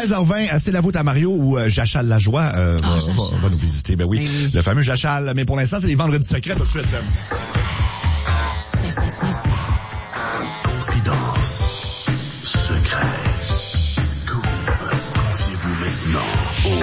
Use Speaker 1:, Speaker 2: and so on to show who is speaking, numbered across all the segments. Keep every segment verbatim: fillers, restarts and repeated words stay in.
Speaker 1: seize heures vingt, c'est la voûte à Mario où euh, Jachal Lajoie euh, oh, va, va, va nous visiter. Ben oui, ben oui, le fameux Jachal. Mais pour l'instant, c'est les vendredis secrets tout de suite.
Speaker 2: Confidence, secret, scoop. Confiez-vous maintenant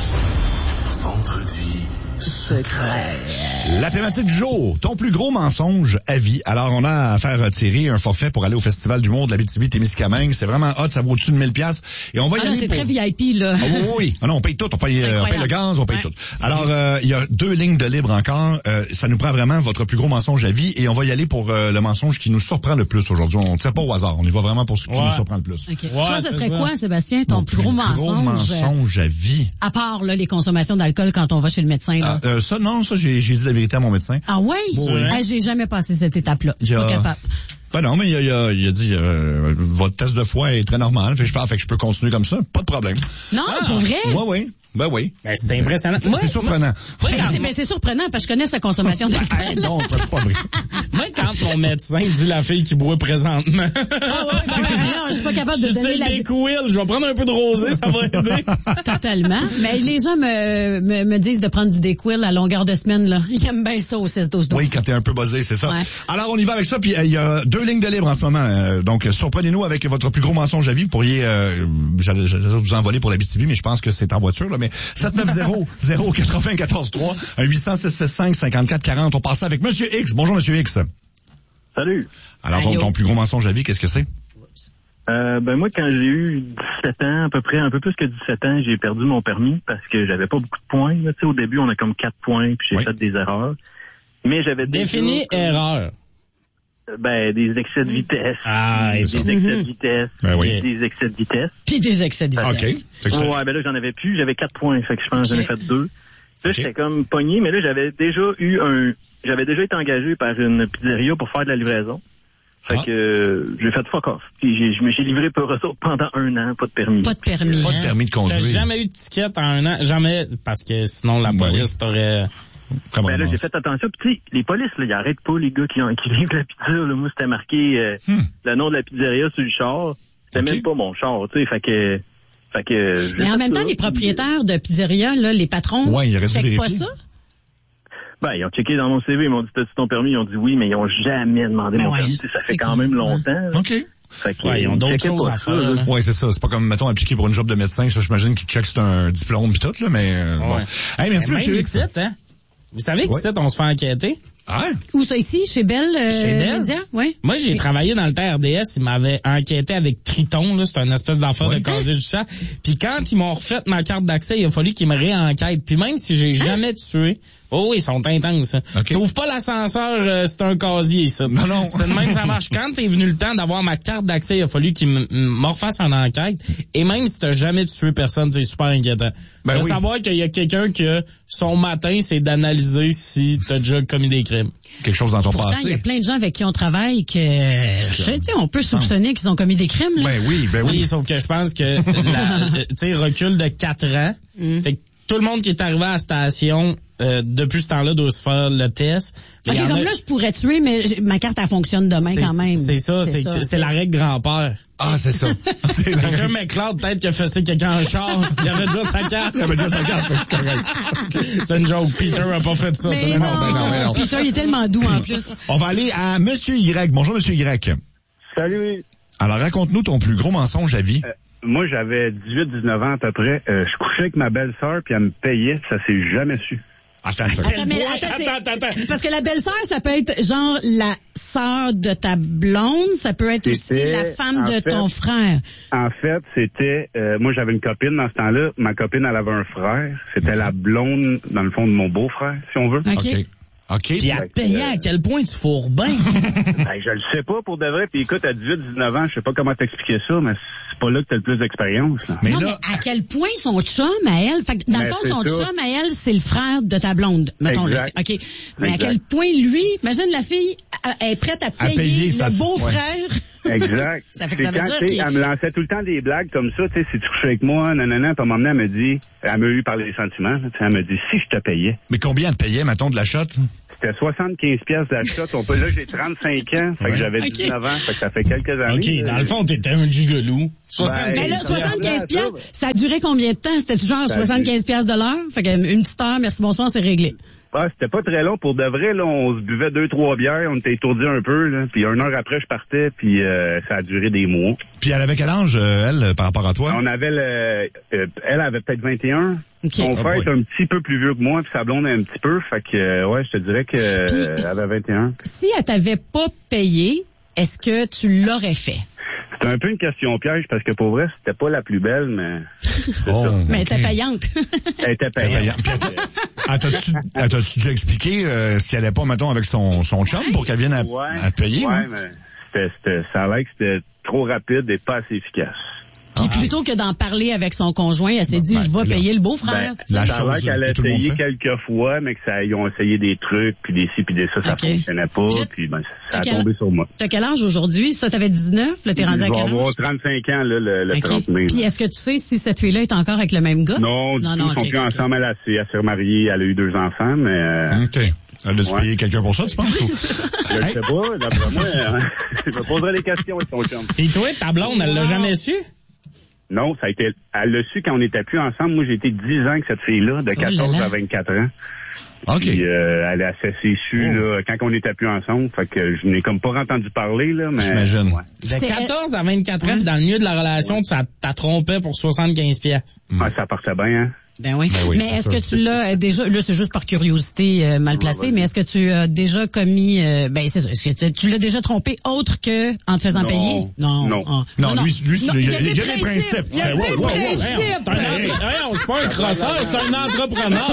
Speaker 2: au vendredi secret.
Speaker 1: La thématique du jour, ton plus gros mensonge à vie. Alors, on a à faire tirer un forfait pour aller au Festival d'humour de l'Abitibi-Témiscamingue. C'est vraiment hot, ça vaut au-dessus de mille piastres. Et on va y
Speaker 3: ah
Speaker 1: aller
Speaker 3: non, c'est
Speaker 1: pour...
Speaker 3: très V I P, là.
Speaker 1: Ah, oui, oui. Ah non, on paye tout. On paye, euh, on paye le gaz, on paye ouais. tout. Alors, euh, il y a deux lignes de libre encore. Euh, ça nous prend vraiment votre plus gros mensonge à vie. Et on va y aller pour euh, le mensonge qui nous surprend le plus aujourd'hui. On ne tire pas au hasard. On y va vraiment pour ce qui ouais. nous surprend le plus.
Speaker 3: Okay.
Speaker 1: Ouais,
Speaker 3: Toi, ce serait ça. Quoi, Sébastien, ton
Speaker 1: Mon
Speaker 3: plus gros
Speaker 1: plus
Speaker 3: mensonge?
Speaker 1: gros mensonge à vie.
Speaker 3: À part, là, les consommations d'alcool quand on va chez le médecin, là.
Speaker 1: Ah, euh, ça, non, ça, j'ai, j'ai dit la vérité à mon médecin.
Speaker 3: Ah ouais?
Speaker 1: Oui.
Speaker 3: Ah, j'ai jamais passé cette étape-là. Je suis pas capable.
Speaker 1: Ben non, mais il a, il a, il a dit euh, votre test de foie est très normal. Fait que je pense, fait que je peux continuer comme ça, pas de problème.
Speaker 3: Non, ah, pour vrai?
Speaker 1: Oui, oui. Ben oui.
Speaker 4: Ben c'est impressionnant.
Speaker 1: C'est, c'est surprenant.
Speaker 3: Moi, ben, c'est, ben, c'est surprenant parce que je connais sa consommation d'alcool.
Speaker 1: Non, c'est pas vrai.
Speaker 4: Moi, quand mon médecin dit la fille qui boit présentement.
Speaker 3: Ah ouais, ben, ben, non, je suis pas capable de
Speaker 4: je
Speaker 3: donner
Speaker 4: sais
Speaker 3: la...
Speaker 4: des couilles, je vais prendre un peu de rosé, ça va aider.
Speaker 3: Totalement. Mais les gens me, me, me disent de prendre du Dayquil à longueur de semaine, là. Ils aiment bien ça au six douze douze.
Speaker 1: Oui, quand t'es un peu buzzé, c'est ça.
Speaker 3: Ouais.
Speaker 1: Alors, on y va avec ça, puis il euh, y a deux lignes de libre en ce moment. Euh, donc, surprenez-nous avec votre plus gros mensonge à vie. Vous pourriez, euh, j'allais, j'allais vous envoler pour l'Abitibi, mais je pense que c'est en voiture, là, mais sept neuf zéro zéro quatre-vingt-quatorze trois, un huit cents six cent soixante-cinq cinquante-quatre quarante. On passe avec Monsieur X. Bonjour, Monsieur X.
Speaker 5: Salut.
Speaker 1: Alors, ton, ton plus gros mensonge à vie, qu'est-ce que c'est?
Speaker 5: Euh, ben moi, quand j'ai eu dix-sept ans, à peu près, un peu plus que dix-sept ans, j'ai perdu mon permis parce que j'avais pas beaucoup de points. Tu sais, au début, on a comme quatre points, puis j'ai oui. fait des erreurs. Mais j'avais
Speaker 4: Définis
Speaker 5: déjà...
Speaker 4: erreur.
Speaker 5: Ben, des excès de vitesse.
Speaker 4: Ah,
Speaker 5: des, des excès de vitesse.
Speaker 1: Ben oui.
Speaker 5: Des excès de vitesse.
Speaker 3: Puis des excès de vitesse.
Speaker 1: OK.
Speaker 5: Ouais, ben là, j'en avais plus. J'avais quatre points. Fait que je pense que okay. j'en ai fait deux. Là, okay. j'étais comme pogné, mais là, j'avais déjà eu un... J'avais déjà été engagé par une pizzeria pour faire de la livraison. Fait ah. que euh, j'ai fait fuck off. Puis j'ai, je me suis livré pour eux autres pendant un an, pas de permis.
Speaker 3: Pas de permis.
Speaker 1: Pas de permis de conduire.
Speaker 4: T'as jamais eu de ticket en un an? Jamais, parce que sinon la police ben oui. t'aurait...
Speaker 5: Comment ben là, j'ai fait attention. Puis tu sais, les polices, là, ils arrêtent pas les gars qui, ont, qui livrent la pizza. Là. Moi, c'était marqué euh, hmm. le nom de la pizzeria sur le char. C'était okay. même pas mon char, tu sais. Fait que... Fait que...
Speaker 3: Mais en même ça, temps, les propriétaires de pizzeria, là, les patrons,
Speaker 1: ouais, ils
Speaker 3: checkent pas ça?
Speaker 5: Ben, ils ont checké dans mon C V, ils m'ont dit, t'as-tu ton permis? Ils ont dit oui, mais ils ont jamais demandé ben mon ouais, permis. Ça fait quand même longtemps.
Speaker 1: OK.
Speaker 5: Fait que,
Speaker 4: ouais, ils ont d'autres choses à faire.
Speaker 1: Oui, c'est ça. C'est pas comme, mettons, appliqué pour une job de médecin. Ça, j'imagine qu'ils checkent c'est un diplôme pis tout, là, mais, euh, ouais. bon. Hey, merci,
Speaker 4: mais
Speaker 1: monsieur.
Speaker 4: Même ici, hein? Vous savez qu'ici, ouais. on se fait enquêter?
Speaker 1: Ah.
Speaker 3: Où ça, ici? Chez Bell? Euh,
Speaker 4: Chez Bell?
Speaker 3: Média? Ouais.
Speaker 4: Moi, j'ai
Speaker 3: oui.
Speaker 4: travaillé dans le T R D S. Ils m'avaient enquêté avec Triton, là. C'est une espèce d'affaire ouais. de casier judiciaire. Puis quand ils m'ont refait ma carte d'accès, il a fallu qu'ils me réenquêtent. Puis même si j'ai jamais hein? tué, oh oui, ils sont intenses. Okay. T'ouvres pas l'ascenseur, euh, c'est un casier, ça.
Speaker 1: Non, non.
Speaker 4: C'est de même ça marche. Quand t'es venu le temps d'avoir ma carte d'accès, il a fallu qu'ils me, me refassent une enquête. Et même si t'as jamais tué personne, c'est super inquiétant. Ben de oui. savoir qu'il y a quelqu'un que son matin, c'est d'analyser si t'as déjà commis des crimes.
Speaker 1: Quelque chose dans ton
Speaker 3: Pourtant,
Speaker 1: passé.
Speaker 3: il y a plein de gens avec qui on travaille que, je sais, tu sais, on peut soupçonner qu'ils ont commis des crimes, là.
Speaker 1: Ben oui, ben oui.
Speaker 4: Oui, sauf que je pense que, tu sais, recul de quatre ans. Mm. Fait que tout le monde qui est arrivé à la station, euh, depuis ce temps-là, doit se faire le test.
Speaker 3: OK, comme a... là, je pourrais tuer, mais ma carte, elle fonctionne demain
Speaker 4: c'est,
Speaker 3: quand même.
Speaker 4: C'est ça, c'est, c'est, c'est, c'est la règle grand-père.
Speaker 1: Ah, c'est ça. C'est la
Speaker 4: quelqu'un McLeod, peut-être qu'il a fessé quelqu'un en char. Il avait déjà sa carte.
Speaker 1: Il avait déjà sa carte, c'est correct.
Speaker 4: C'est une joke. Peter a pas fait ça.
Speaker 3: Mais non, non, non, mais non. Peter, il est tellement doux, en plus.
Speaker 1: On va aller à Monsieur Y. Bonjour, Monsieur Y.
Speaker 5: Salut.
Speaker 1: Alors, raconte-nous ton plus gros mensonge à vie. Euh,
Speaker 6: moi, j'avais dix-huit dix-neuf ans à peu près. Euh, je couchais avec ma belle-sœur, puis elle me payait. Ça s'est jamais su.
Speaker 1: Attends,
Speaker 3: attends, mais, attends, attends, attends, attends. Parce que la belle-sœur, ça peut être genre la sœur de ta blonde, ça peut être c'était, aussi la femme de fait, ton frère.
Speaker 6: En fait, c'était... Euh, moi, j'avais une copine dans ce temps-là. Ma copine, elle avait un frère. C'était okay. la blonde, dans le fond, de mon beau-frère, si on veut.
Speaker 3: OK. okay.
Speaker 1: OK.
Speaker 4: Puis à payer à quel point tu fourres bien?
Speaker 6: Ben, je le sais pas pour de vrai. Puis écoute, à dix-huit dix-neuf ans, je sais pas comment t'expliquer ça, mais c'est pas là que t'as le plus d'expérience. Là.
Speaker 3: Mais non, là... mais à quel point son chum à elle, fait que dans mais le fond, son ça. chum à elle, c'est le frère de ta blonde, mettons là. OK. Mais exact. À quel point lui, imagine la fille, elle est prête à payer, à payer le beau-frère.
Speaker 6: Ouais. Exact.
Speaker 3: Ça fait que ça
Speaker 6: quand,
Speaker 3: veut dire qu'il...
Speaker 6: Elle me lançait tout le temps des blagues comme ça, tu sais, si tu couches avec moi, nanana, puis à un moment donné, elle me dit, elle m'a eu parler des sentiments, elle me dit, si je te payais.
Speaker 1: Mais combien elle te payait, mettons, de la shot?
Speaker 6: C'était soixante-quinze piastres d'achat. Ton peu, là, j'ai trente-cinq ans. Fait que j'avais
Speaker 3: okay.
Speaker 6: dix-neuf ans. Fait que ça fait quelques années.
Speaker 4: OK, dans le fond, t'étais un gigolo.
Speaker 3: soixante-quinze Mais là, soixante-quinze piastres, ça a duré combien de temps? C'était genre soixante-quinze piastres de l'heure? Fait qu'une petite heure, merci, bonsoir, c'est réglé.
Speaker 6: Ah, c'était pas très long. Pour de vrai, là, on se buvait deux, trois bières, on était étourdis un peu, là. Puis une heure après, je partais, puis euh, ça a duré des mois.
Speaker 1: Puis elle avait quel âge, euh, elle, par rapport à toi?
Speaker 6: On avait le... Euh, elle avait peut-être vingt et un.
Speaker 3: Okay.
Speaker 6: Son
Speaker 3: oh
Speaker 6: frère est un petit peu plus vieux que moi, puis sa blonde un petit peu. Fait que, euh, ouais, je te dirais que euh, elle avait vingt et un.
Speaker 3: Si elle t'avait pas payé, est-ce que tu l'aurais fait?
Speaker 6: C'est un peu une question piège, parce que pour vrai, c'était pas la plus belle, mais...
Speaker 1: Oh,
Speaker 3: mais
Speaker 1: okay.
Speaker 3: elle était payante.
Speaker 6: Elle était payante.
Speaker 1: Elle t'as-tu, elle t'as-tu déjà expliqué euh, ce qui allait pas, mettons, avec son, son chum pour qu'elle vienne à,
Speaker 6: ouais,
Speaker 1: à te payer?
Speaker 6: Ouais,
Speaker 1: hein?
Speaker 6: mais c'était, c'était, ça a l'air que c'était trop rapide et pas assez efficace.
Speaker 3: Puis ah. plutôt que d'en parler avec son conjoint, elle s'est dit, ben, je vais là, payer le beau-frère.
Speaker 6: Ben, ça a l'air qu'elle a essayé quelques fois, mais que ça, ils ont essayé des trucs, puis des ci, puis des ça, ça okay. fonctionnait pas, puis ben, ça a quel... tombé sur moi.
Speaker 3: T'as quel âge aujourd'hui? Ça, t'avais dix-neuf, là, t'es rendu à quel âge? Je vais
Speaker 6: avoir trente-cinq ans, là, le, le okay. trente mai.
Speaker 3: Puis est-ce que tu sais si cette fille-là est encore avec le même gars?
Speaker 6: Non, du non, tout, non, ils sont okay, plus okay. ensemble, elle, elle, elle s'est remariée, elle a eu deux enfants, mais... Euh...
Speaker 1: OK. Elle a-tu ouais. payé quelqu'un pour ça, tu penses?
Speaker 6: Je sais pas, d'après moi, je me poserai les questions avec ton chum.
Speaker 4: Et toi, ta blonde, elle l'a jamais su?
Speaker 6: Non, ça a été, elle l'a su quand on n'était plus ensemble. Moi, j'ai été dix ans avec cette fille-là, de quatorze à vingt-quatre ans. OK. Puis, euh, elle a assez su, oh. là, quand on n'était plus ensemble. Fait que je n'ai comme pas entendu parler, là, mais.
Speaker 1: J'imagine.
Speaker 6: Ouais.
Speaker 4: De quatorze à vingt-quatre ans, dans le milieu de la relation, ouais. tu t'as trompé pour soixante-quinze piastres.
Speaker 6: Mm. Ah, ça partait bien, hein.
Speaker 3: Ben oui. Ben oui mais est-ce que tu l'as déjà, là c'est juste par curiosité euh, mal placée, ouais, ouais. mais est-ce que tu as déjà commis, euh, ben c'est ça, est-ce que tu l'as déjà trompé autre que en te faisant
Speaker 6: non.
Speaker 3: payer?
Speaker 6: Non.
Speaker 1: Non. Oh. Non, non, lui, lui il y a des principes.
Speaker 3: Il y a des principes.
Speaker 4: C'est pas un crosseur, c'est un entrepreneur.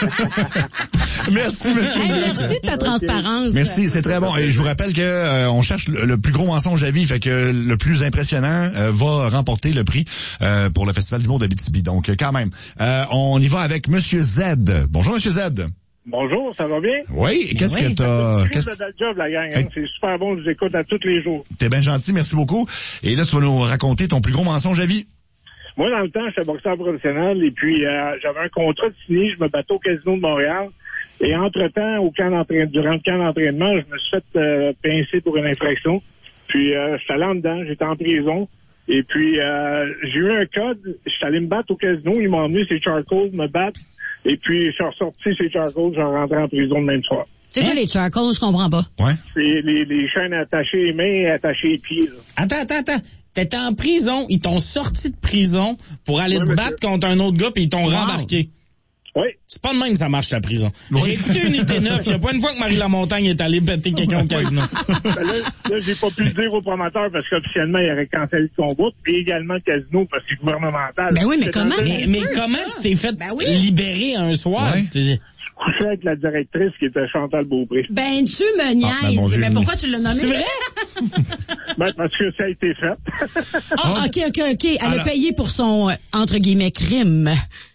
Speaker 1: Merci, monsieur.
Speaker 3: Hey, merci de ta transparence.
Speaker 1: Merci, c'est très bon. Et je vous rappelle que euh, on cherche le, le plus gros mensonge à vie, fait que le plus impressionnant euh, va remporter le prix euh, pour le Festival d'humour d'Abitibi. Donc, quand même. Euh, On y va avec Monsieur Z. Bonjour, Monsieur Z.
Speaker 7: Bonjour, ça va bien?
Speaker 1: Oui, qu'est-ce
Speaker 3: oui.
Speaker 1: que t'as...
Speaker 7: C'est juste de le job, la gang. Hein? Hey. C'est super bon, je vous écoute à tous les jours.
Speaker 1: T'es bien gentil, merci beaucoup. Et là, tu vas nous raconter ton plus gros mensonge à vie.
Speaker 7: Moi, dans le temps, j'étais boxeur professionnel et puis euh, j'avais un contrat de signé, je me battais au Casino de Montréal. Et entre-temps, au camp d'entraînement, durant le camp d'entraînement, je me suis fait euh, pincer pour une infraction. Puis, euh, j'étais allé en dedans, j'étais en prison. Et puis, euh, j'ai eu un code, je suis allé me battre au casino, ils m'ont emmené chez Charcoal me battre, et puis je suis ressorti chez Charcoal, je suis rentré en prison le même soir.
Speaker 3: C'est quoi hein? les Charcoal, je comprends pas.
Speaker 1: Ouais.
Speaker 7: C'est les, les chaînes attachées les mains et attachées les pieds. Là.
Speaker 4: Attends, attends, attends. T'étais en prison, ils t'ont sorti de prison pour aller ouais, te battre contre un autre gars, puis ils t'ont wow. rembarqué.
Speaker 7: Oui.
Speaker 4: C'est pas de même que ça marche, la prison. Oui. J'ai écouté Unité neuf, il n'y a pas une fois que Marie Lamontagne est allée péter quelqu'un au casino.
Speaker 7: Ben là, là j'ai pas pu le dire au promoteur parce qu'officiellement, il aurait cancellé le combat, et également le casino parce que c'est gouvernemental.
Speaker 3: Ben oui, mais comment?
Speaker 4: Mais, mais comment tu t'es fait ben oui. libérer un soir? Ouais.
Speaker 7: Je couchais avec la directrice qui était Chantal Beaupré.
Speaker 3: Ben, tu me niaises. Ah, ben, pourquoi tu l'as nommé?
Speaker 4: C'est vrai?
Speaker 7: Ben, parce que ça a été fait.
Speaker 3: Ah, ok, ok, ok. Elle Alors... a payé pour son, euh, entre guillemets, crime.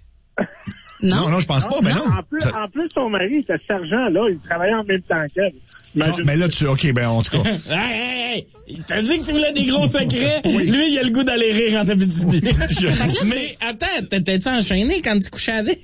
Speaker 3: Non?
Speaker 1: non, non, je pense pas, mais non.
Speaker 7: En plus, ça... en plus, son mari, était sergent, là, il travaillait en même temps qu'elle.
Speaker 1: Non, mais là, tu, ok, ben, en tout cas.
Speaker 4: hey, hey, hey! Il t'a dit que tu voulais des gros secrets. Oui. Lui, il a le goût d'aller rire en Abitibi. Mais, attends, t'étais-tu enchaîné quand tu couchais avec?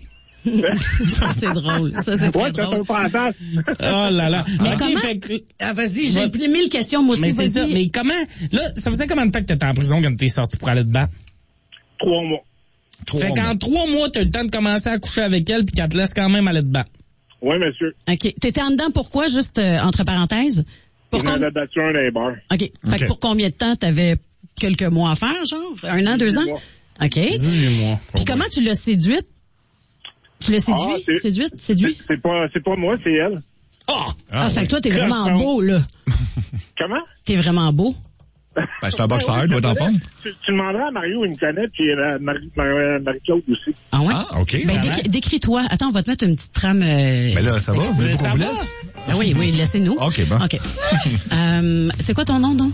Speaker 3: Ça, c'est drôle. Ça, c'est très
Speaker 7: ouais,
Speaker 3: drôle.
Speaker 7: C'est
Speaker 4: oh là là.
Speaker 3: Mais
Speaker 4: okay,
Speaker 3: comment?
Speaker 4: Fait que...
Speaker 3: Ah, vas-y, j'ai ouais. mille questions, moi aussi.
Speaker 4: Mais c'est ça. Mais comment? Là, ça faisait combien de temps que t'étais en prison quand t'es sorti pour aller te battre?
Speaker 7: Trois mois.
Speaker 1: Trois
Speaker 4: fait qu'en trois mois, t'as eu le temps de commencer à coucher avec elle puis qu'elle te laisse quand même aller te battre.
Speaker 7: Oui, monsieur.
Speaker 3: OK. T'étais en dedans pourquoi, juste euh, entre parenthèses?
Speaker 7: Pour com... avait battu un des bars.
Speaker 3: OK. Fait okay. que pour combien de temps t'avais quelques mois à faire, genre? Un an, deux ans?
Speaker 7: Mois.
Speaker 3: OK.
Speaker 4: dix-huit mois.
Speaker 3: Puis comment tu l'as séduite? Tu l'as séduit? Ah, séduite? Séduit?
Speaker 7: C'est, c'est pas, c'est pas moi, c'est elle.
Speaker 3: Oh! Ah, ah fait que toi, t'es vraiment beau, là.
Speaker 7: Comment?
Speaker 3: T'es vraiment beau.
Speaker 1: Ben, c'est un boxeur, doit être en forme.
Speaker 7: Tu, tu demanderas à Mario, il me connaît, puis euh, Marie, Marie, Marie-Claude aussi.
Speaker 3: Ah ouais?
Speaker 1: Ah, OK.
Speaker 3: Ben, décri, décris-toi. Attends, on va te mettre une petite trame. Euh,
Speaker 1: ben là, ça va? Vous voulez qu'on vous laisse?
Speaker 3: Ben oui, oui, laissez-nous.
Speaker 1: OK, bon.
Speaker 3: OK. euh, c'est quoi ton nom, donc?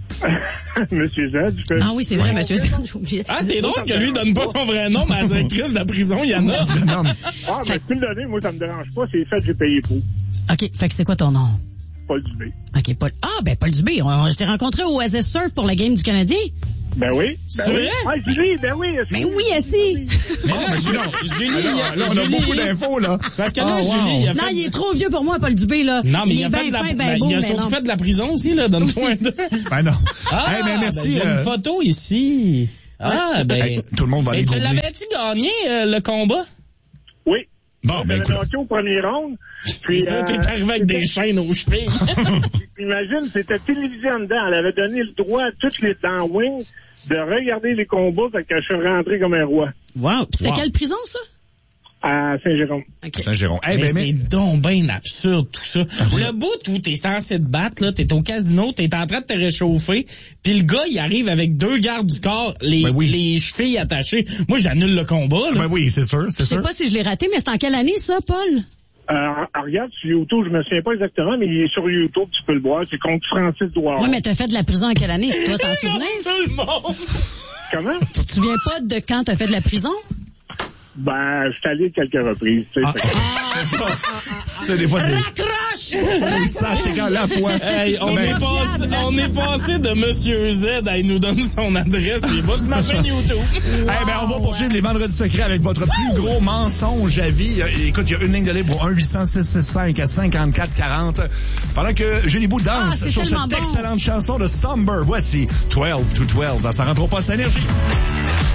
Speaker 7: Monsieur Z. Je
Speaker 3: ah oui, c'est vrai, Monsieur Z.
Speaker 4: Ah, c'est drôle que lui donne pas son vrai nom, mais la directrice de la prison, il y en a.
Speaker 7: Ah, ben, tu peux le donner, moi, ça me dérange pas. C'est fait, j'ai payé pour.
Speaker 3: OK, fait que c'est quoi ton nom?
Speaker 7: Paul Dubé.
Speaker 3: OK, Paul. Ah, ben, Paul Dubé. On, je t'ai rencontré au Oasis Surf pour la game du Canadien.
Speaker 7: Ben oui.
Speaker 4: C'est
Speaker 7: Ben
Speaker 4: vrai?
Speaker 7: Oui. Ah, Julie, ben oui.
Speaker 3: Ben oui, assis.
Speaker 4: Mais là, Julie, Julie,
Speaker 1: Alors, là, on a
Speaker 4: Julie,
Speaker 1: beaucoup d'infos, là.
Speaker 4: Parce que là,
Speaker 1: Oh, wow.
Speaker 4: Julie, il a
Speaker 3: Non,
Speaker 4: fait...
Speaker 3: il est trop vieux pour moi, Paul Dubé, là.
Speaker 4: Non, mais
Speaker 3: il,
Speaker 4: il,
Speaker 3: est
Speaker 4: a fait
Speaker 3: bien
Speaker 4: de la...
Speaker 3: fin,
Speaker 4: ben,
Speaker 3: bien beau,
Speaker 4: il a
Speaker 3: mais
Speaker 4: surtout
Speaker 3: non.
Speaker 4: fait de la prison aussi, là. Donne-moi un deux.
Speaker 1: Ben non.
Speaker 4: Ah,
Speaker 1: hey, ben, merci.
Speaker 4: ben, j'ai
Speaker 1: euh,
Speaker 4: une photo ici. Ah, ben...
Speaker 1: hey, tout le monde va aller
Speaker 4: Mais tu
Speaker 1: googler.
Speaker 4: l'avais-tu gagné, euh, le combat?
Speaker 7: Oui.
Speaker 1: Bon, ben,
Speaker 7: J'avais
Speaker 1: écoute.
Speaker 7: knocké au premier round.
Speaker 4: C'est
Speaker 7: Puis,
Speaker 4: ça,
Speaker 7: euh,
Speaker 4: t'es arrivé avec des chaînes aux chevilles.
Speaker 7: Imagine, c'était télévisé en dedans. Elle avait donné le droit à toutes les dans Wing de regarder les combats, fait que je suis rentré comme un roi.
Speaker 3: Wow. Puis c'était
Speaker 1: Wow.
Speaker 3: quelle prison, ça?
Speaker 7: À Saint-Jérôme.
Speaker 3: OK.
Speaker 1: Saint-Jérôme. Hey,
Speaker 4: mais
Speaker 1: ben, mais,
Speaker 4: c'est donc ben absurde tout ça. Le bout où t'es censé te battre, là, t'es au casino, t'es en train de te réchauffer, puis le gars, il arrive avec deux gardes du corps, les,
Speaker 1: Ben oui.
Speaker 4: les chevilles attachées. Moi, j'annule le combat, là.
Speaker 1: ben oui, c'est sûr, c'est
Speaker 3: Je sais
Speaker 1: sûr.
Speaker 3: pas si je l'ai raté, mais c'est en quelle année, ça, Paul?
Speaker 7: Euh, regarde sur YouTube, je me souviens pas exactement, mais il est sur YouTube, tu peux le voir. C'est contre Francis Douard.
Speaker 3: Oui, mais t'as fait de la prison en quelle année? Tu dois t'en souvenir?
Speaker 4: Tout le monde!
Speaker 7: Comment?
Speaker 3: Tu te souviens pas de quand t'as fait de la prison?
Speaker 7: Ben, je suis allé quelques reprises. Tu sais,
Speaker 1: Ah,
Speaker 7: fait que-
Speaker 1: c'est ça. Tu sais, des fois, c'est...
Speaker 3: Raccroche!
Speaker 1: Ça, c'est quand la fois.
Speaker 4: Hey, on,
Speaker 1: Ben,
Speaker 4: est passé, on est passé de Monsieur Z à il nous donne son adresse, puis il va sur ma chaîne YouTube.
Speaker 1: Eh ben, on va poursuivre les vendredis secrets avec votre plus gros mensonge à vie. Euh, Écoute, il y a une ligne de libre au un huit cents six six cinq à cinquante-quatre quarante. Pendant que Julie Bou
Speaker 3: Ah,
Speaker 1: danse
Speaker 3: c'est
Speaker 1: sur cette
Speaker 3: tellement bon.
Speaker 1: excellente chanson de Somber. Voici douze to douze dans sa rentre au poste énergie.